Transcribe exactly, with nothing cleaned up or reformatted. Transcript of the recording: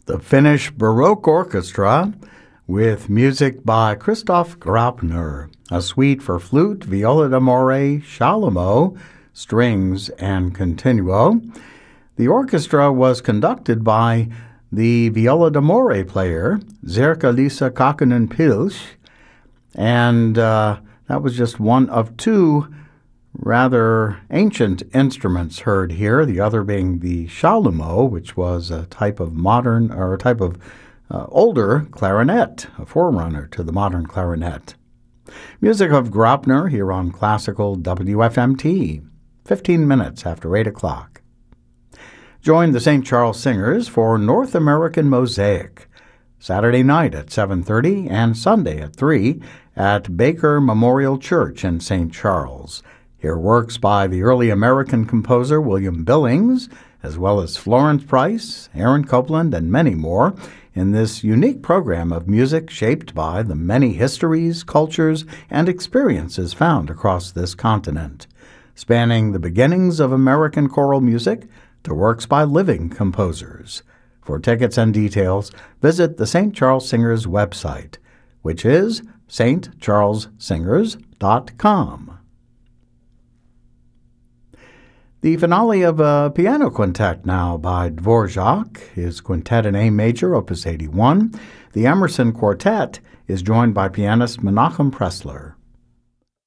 the Finnish Baroque Orchestra with music by Christoph Graupner, a suite for flute, viola d'amore, scialamo, strings, and continuo. The orchestra was conducted by the viola d'amore player, Sirkka-Liisa Kakkonen-Pilch, and uh, that was just one of two rather ancient instruments heard here, the other being the scialamo, which was a type of modern or a type of uh, older clarinet, a forerunner to the modern clarinet. Music of Graupner here on Classical W F M T, fifteen minutes after eight o'clock. Join the Saint Charles Singers for North American Mosaic, Saturday night at seven thirty and Sunday at three at Baker Memorial Church in Saint Charles. Hear works by the early American composer William Billings, as well as Florence Price, Aaron Copland, and many more, in this unique program of music shaped by the many histories, cultures, and experiences found across this continent, spanning the beginnings of American choral music to works by living composers. For tickets and details, visit the Saint Charles Singers website, which is st charles singers dot com. The finale of a piano quintet now by Dvorak, his Quintet in A Major, Opus eighty-one. The Emerson Quartet is joined by pianist Menachem Pressler.